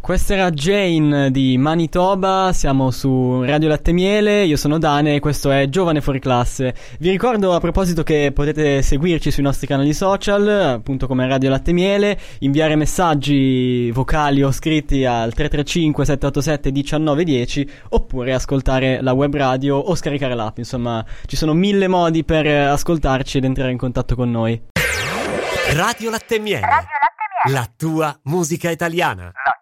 Questa era Jane di Manitoba, siamo su Radio Latte Miele, io sono Dane e questo è Giovane Fuori Classe. Vi ricordo a proposito che potete seguirci sui nostri canali social, appunto come Radio Latte Miele, inviare messaggi vocali o scritti al 335 787 1910 oppure ascoltare la web radio o scaricare l'app, insomma ci sono 1000 modi per ascoltarci ed entrare in contatto con noi. Radio Latte Miele, la tua musica italiana.